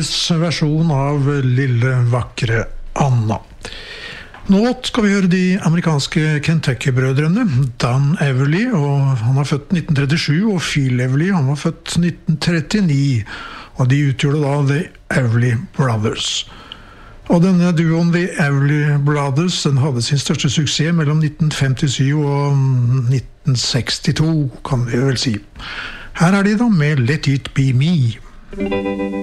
Versjon av Lille vakre Anna. Nå skal vi høre de amerikanske Kentucky-brødrene, Dan Everly, og han var født 1937, og Phil Everly, han var født 1939, og de utgjorde da The Everly Brothers. Og denne duoen The Everly Brothers, den hadde sin største suksess mellom 1957 og 1962, kan vi vel si. Her er de da med Let It Be Me.